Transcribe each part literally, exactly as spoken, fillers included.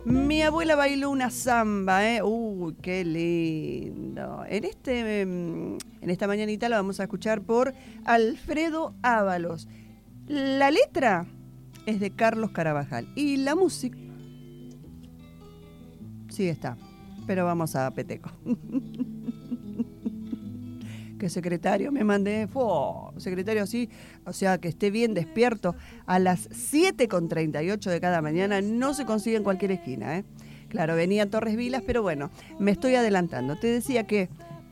Mi abuela bailó una samba, ¿eh? Uy, qué lindo. En, este, en esta mañanita la vamos a escuchar por Alfredo Ábalos. La letra es de Carlos Carabajal y la música sí está, pero vamos a Peteco. Que secretario me mandé, ¡fua! Secretario así, o sea, que esté bien despierto a las siete con treinta y ocho de cada mañana, no se consigue en cualquier esquina, ¿eh? Claro, venía Torres Vilas, pero bueno, me estoy adelantando. Te decía que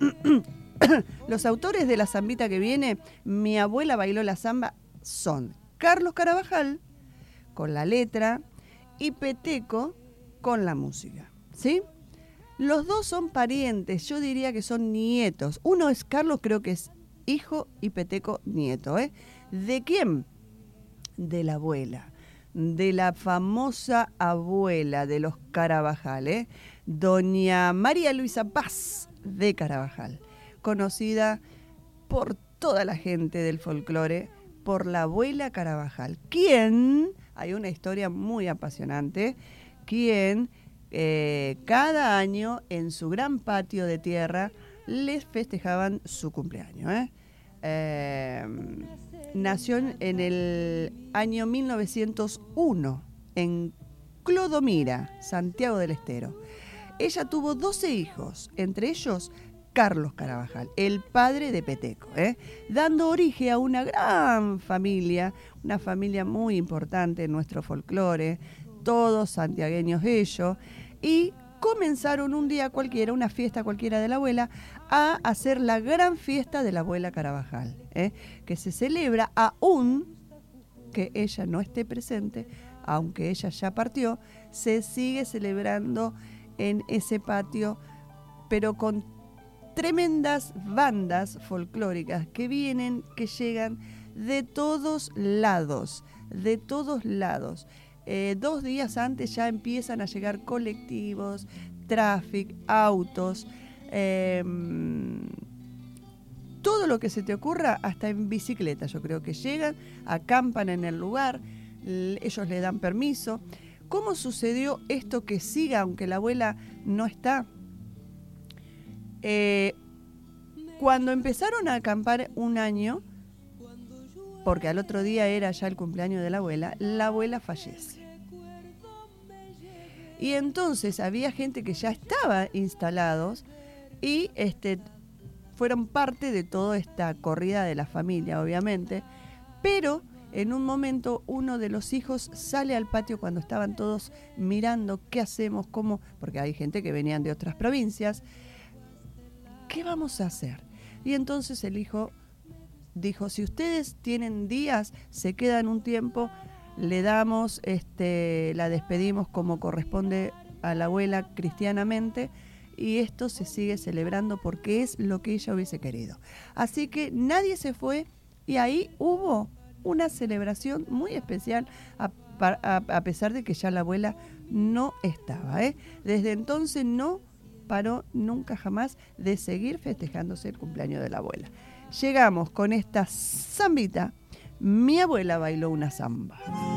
los autores de la zambita que viene, Mi abuela bailó la zamba, son Carlos Carabajal, con la letra, y Peteco, con la música, ¿sí? Los dos son parientes, yo diría que son nietos. Uno es Carlos, creo que es hijo, y Peteco nieto, ¿eh? ¿De quién? De la abuela, de la famosa abuela de los Carabajal, ¿eh? Doña María Luisa Paz de Carabajal, conocida por toda la gente del folclore, por la abuela Carabajal. ¿Quién? Hay una historia muy apasionante. ¿Quién? Eh, cada año en su gran patio de tierra les festejaban su cumpleaños. ¿eh? Eh, nació en el año mil novecientos uno en Clodomira, Santiago del Estero. Ella tuvo doce hijos, entre ellos Carlos Carabajal, el padre de Peteco, ¿eh? dando origen a una gran familia, una familia muy importante en nuestro folclore, todos santiagueños ellos, y comenzaron un día cualquiera, una fiesta cualquiera de la abuela, a hacer la gran fiesta de la abuela Carabajal, ¿eh? que se celebra aún que ella no esté presente, aunque ella ya partió, se sigue celebrando en ese patio, pero con tremendas bandas folclóricas que vienen, que llegan de todos lados, de todos lados. Eh, dos días antes ya empiezan a llegar colectivos, tráfico, autos, eh, todo lo que se te ocurra, hasta en bicicleta. Yo creo que llegan, acampan en el lugar, ellos le dan permiso. ¿Cómo sucedió esto que siga, aunque la abuela no está? Eh, cuando empezaron a acampar un año, porque al otro día era ya el cumpleaños de la abuela, la abuela fallece. Y entonces había gente que ya estaba instalados y este, fueron parte de toda esta corrida de la familia, obviamente, pero en un momento uno de los hijos sale al patio cuando estaban todos mirando qué hacemos, cómo, porque hay gente que venían de otras provincias, ¿qué vamos a hacer? Y entonces el hijo dijo, si ustedes tienen días, se quedan un tiempo, le damos, este, la despedimos como corresponde a la abuela cristianamente, y esto se sigue celebrando porque es lo que ella hubiese querido. Así que nadie se fue y ahí hubo una celebración muy especial a, a, a pesar de que ya la abuela no estaba. ¿eh? Desde entonces no paró nunca jamás de seguir festejándose el cumpleaños de la abuela. Llegamos con esta zambita, Mi abuela bailó una zamba.